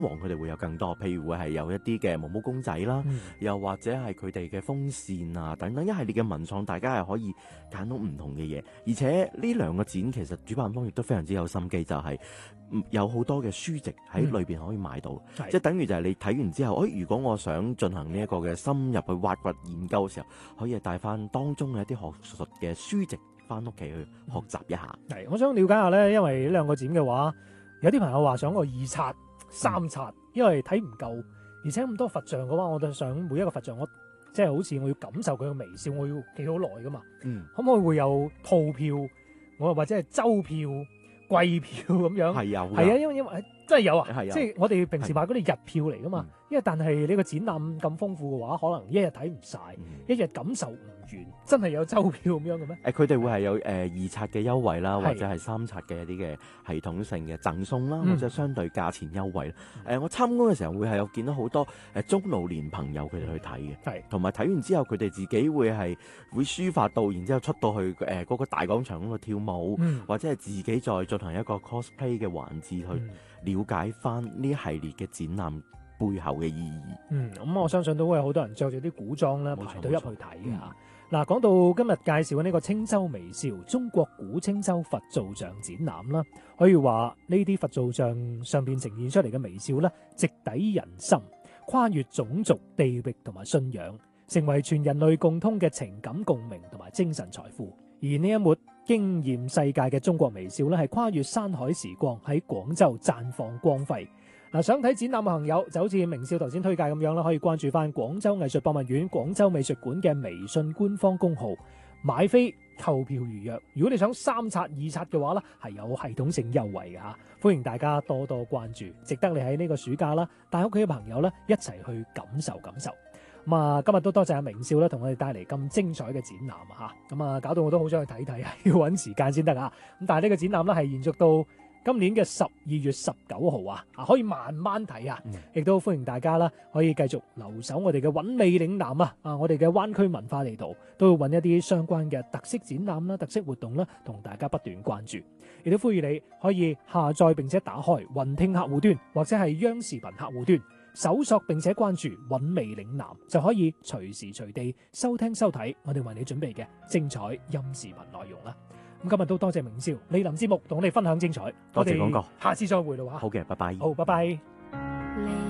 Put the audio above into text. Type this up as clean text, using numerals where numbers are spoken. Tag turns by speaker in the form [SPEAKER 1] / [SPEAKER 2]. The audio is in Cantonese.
[SPEAKER 1] 王佢哋會有更多，譬如會係有一啲嘅毛毛公仔啦，又或者係佢哋嘅風扇啊等等一系列嘅文創，大家係可以揀到唔同嘅嘢。而且呢兩個展其實主辦方亦都非常之有心機，就係有好多嘅書籍喺裏邊可以買到，即係等於就係你睇完之後，如果我想進行呢一個嘅深入去挖掘研究嘅時候，可以帶翻當中嘅一啲學術嘅書籍翻屋企去學習一下。
[SPEAKER 2] 係，我想了解下咧，因為呢兩個展嘅話，有啲朋友話想個二刷、三刷，因為睇唔夠，而且咁多佛像嘅話，我就想每一個佛像我即係好似我要感受佢嘅微笑，我要企好耐噶嘛。可唔可以會有套票，我或者係周票、季票咁樣？係有，係啊，因為真係有啊，即係我哋平時買嗰啲日票嚟噶嘛。因為但係你個展覽咁豐富嘅話，可能一日睇唔晒，一日感受唔完，真係有周票咁樣嘅咩？佢哋會係有二刷嘅優惠啦，或者係三刷嘅一啲嘅系統性嘅贈送啦，或者相對價錢優惠啦。我參觀嘅時候會係有見到好多中老年朋友佢哋去睇嘅，同埋睇完之後佢哋自己會抒發到，然之後出到去嗰個大廣場嗰度跳舞，或者係自己再進行一個 cosplay 嘅環節去了解翻呢一系列嘅展覽背後嘅意義。咁我相信都會有好多人着住啲古裝啦，排隊入去睇嘅嚇。嗱，講到今日介紹嘅呢個青州微笑中國古青州佛造像展覽啦，可以話呢啲佛造像上邊呈現出嚟嘅微笑咧，直抵人心，跨越種族、地域同埋信仰，成為全人類共通嘅情感共鳴同埋精神財富。而呢一抹驚豔世界嘅中國微笑咧，係跨越山海時光喺廣州綻放光輝。嗱，想睇展覽嘅朋友就好似明少頭先推介咁樣啦，可以關注翻廣州藝術博物院廣州美術館嘅微信官方公號，買飛購票預約。如果你想三刷二刷嘅話咧，係有系統性優惠嘅嚇，歡迎大家多多關注，值得你喺呢個暑假啦，帶屋企嘅朋友咧一齊去感受感受。咁啊，今日都多謝阿明少啦，同我哋帶嚟咁精彩嘅展覽啊嚇，咁啊搞到我都好想去睇睇啊，要揾時間先得啊。咁但係呢個展覽咧係延續到今年嘅12月19號啊，可以慢慢睇啊，亦都歡迎大家啦，可以繼續留守我哋嘅韻味嶺南啊，我哋嘅灣區文化地圖都會揾一啲相關嘅特色展覽啦、特色活動啦，同大家不斷關注。亦都呼籲你可以下載並且打開雲聽客戶端或者係央視頻客戶端，搜索並且關注韻味嶺南，就可以隨時隨地收聽收睇我哋為你準備嘅精彩音視頻內容啦。咁今日都多謝明少蒞臨節目同我哋分享精彩，多謝廣告，下次再會啦。好嘅，拜拜。好，拜拜。